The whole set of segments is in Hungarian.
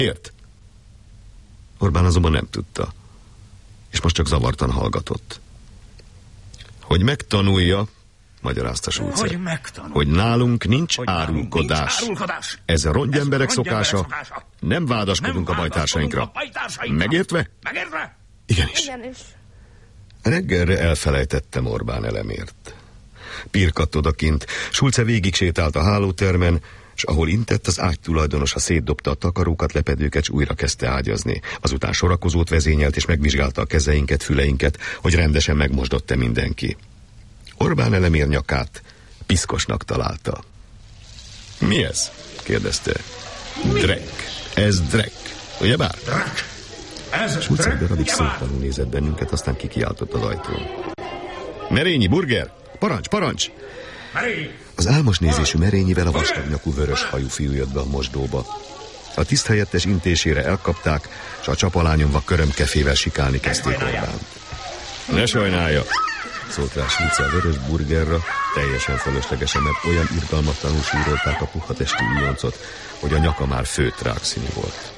Miért? Orbán azonban nem tudta, és most csak zavartan hallgatott. Hogy megtanulja, magyarázta Schulze, hogy nálunk nincs árulkodás. Ez a rongyemberek szokása. Nem vádaskodunk a bajtársainkra. Megértve? Igenis. Reggelre elfelejtettem Orbán elemért. Pirkadt odakint, Schulze végig sétált a hálótermen, és ahol intett, az ágy tulajdonosa szétdobta a takarókat, lepedőket, s újra kezdte ágyazni. Azután sorakozót vezényelt, és megvizsgálta a kezeinket, füleinket, hogy rendesen megmosdott-e mindenki. Orbán elemér nyakát piszkosnak találta. Mi ez? kérdezte. Drek. Ez Drek. Ugye bár? Drek. Schulze egy darabig szétlenül nézett bennünket, aztán kikiáltott az ajtón. Merényi, burger! Parancs, parancs! Az álmos nézésű Merényivel a vastagnyakú vörös hajú fiú jött be a mosdóba. A tiszthelyettes intésére elkapták, és a csapalányomva körömkefével sikálni kezdték Orbánt. Ne sajnálja, szólt rá Schulze a vörös burgerra, teljesen fölöslegesen, mert olyan irgalmatlanul sírolták a puha testi újoncot, hogy a nyaka már főtt rákszínű volt.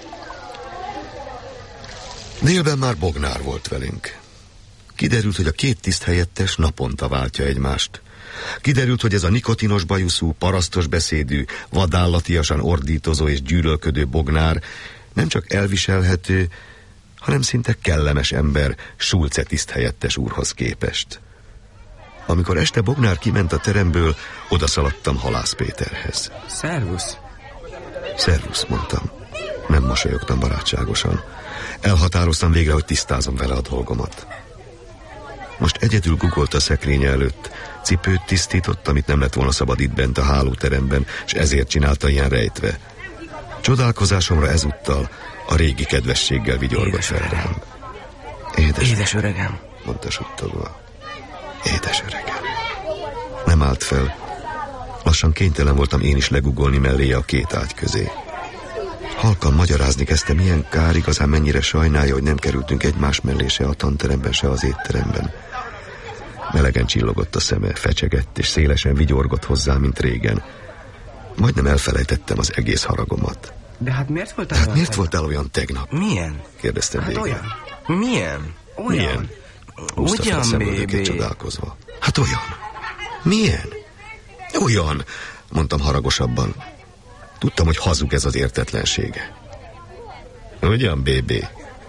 Délben már Bognár volt velünk. Kiderült, hogy a két tiszthelyettes naponta váltja egymást. Kiderült, hogy ez a nikotinos bajuszú, parasztos beszédű, vadállatiasan ordítozó és gyűlölködő Bognár nem csak elviselhető, hanem szinte kellemes ember Schulze tiszthelyettes úrhoz képest. Amikor este Bognár kiment a teremből, odaszaladtam Halász Péterhez. Szervusz. Szervusz, mondtam. Nem mosolyogtam barátságosan. Elhatároztam végre, hogy tisztázom vele a dolgomat. Most egyedül gugolt a szekrénye előtt, cipőt tisztított, amit nem lett volna szabad itt bent a hálóteremben, és ezért csinálta ilyen rejtve. Csodálkozásomra ezúttal a régi kedvességgel vigyorgott fel rám. Édes öregem, mondta suttogva. Édes öregem. Nem állt fel. Lassan kénytelen voltam én is legugolni melléje a két ágy közé. Halkan magyarázni kezdte, milyen kár, igazán mennyire sajnálja, hogy nem kerültünk egymás mellé se a tanteremben, se az étteremben. Melegen csillogott a szeme, fecsegett, és szélesen vigyorgott hozzá, mint régen. Majdnem elfelejtettem az egész haragomat. De hát miért voltál olyan tegnap? Milyen? Kérdeztem végén. Olyan. Milyen? Milyen? Húzta fel a szemöldökét csodálkozva. Hát olyan. Milyen? Olyan, mondtam haragosabban. Tudtam, hogy hazug ez az értetlensége. Ugyan, bébé?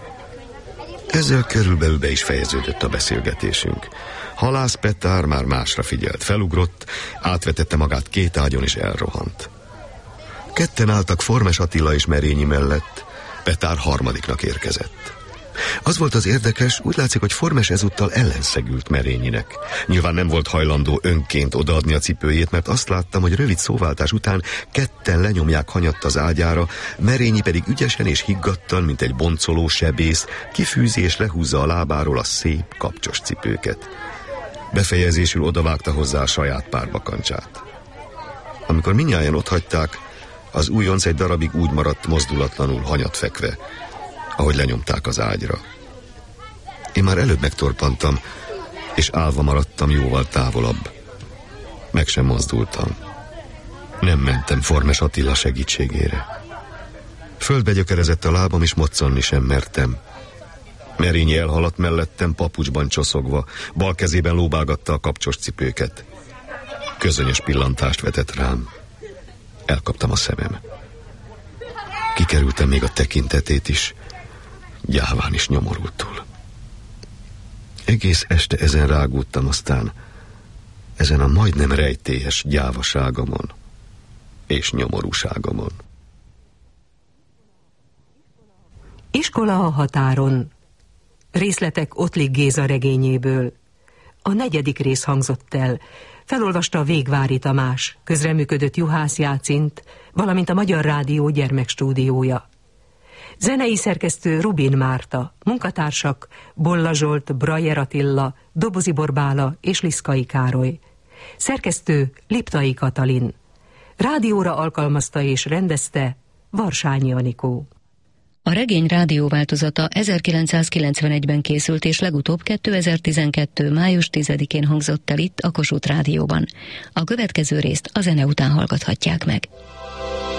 Ezzel körülbelül be is fejeződött a beszélgetésünk. Halász Petár már másra figyelt, felugrott, átvetette magát két ágyon és elrohant. Ketten álltak Formes Attila és Merényi mellett, Petár harmadiknak érkezett. Az volt az érdekes, úgy látszik, hogy Formes ezúttal ellenszegült Merényinek. Nyilván nem volt hajlandó önként odaadni a cipőjét, mert azt láttam, hogy rövid szóváltás után ketten lenyomják hanyatt az ágyára, Merényi pedig ügyesen és higgadtan, mint egy boncoló sebész, kifűzi és lehúzza a lábáról a szép, kapcsos cipőket. Befejezésül odavágta hozzá a saját párbakancsát. Amikor mindnyájan otthagyták, az újonc egy darabig úgy maradt mozdulatlanul hanyat fekve, ahogy lenyomták az ágyra. Én már előbb megtorpantam, és állva maradtam jóval távolabb. Meg sem mozdultam. Nem mentem Formes Attila segítségére. Földbe gyökerezett a lábam, és moccani sem mertem. Merényi elhaladt mellettem, papucsban csoszogva, bal kezében lóbálgatta a kapcsos cipőket. Közönyös pillantást vetett rám. Elkaptam a szemem. Kikerültem még a tekintetét is, gyáván is nyomorultul. Egész este ezen rágódtam, aztán ezen a majdnem rejtélyes gyávaságomon és nyomorúságomon. Iskola a határon. Részletek Ottlik Géza regényéből. A 4. rész hangzott el. Felolvasta Végvári Tamás, közreműködött Juhász Jácint, valamint a Magyar Rádió gyermekstúdiója. Zenei szerkesztő Rubin Márta, munkatársak Bolla Zsolt, Brajer Attila, Dobozi Borbála és Liszkai Károly. Szerkesztő Liptai Katalin. Rádióra alkalmazta és rendezte Varsányi Anikó. A regény rádióváltozata 1991-ben készült, és legutóbb 2012. május 10-én hangzott el itt a Kossuth Rádióban. A következő részt a zene után hallgathatják meg.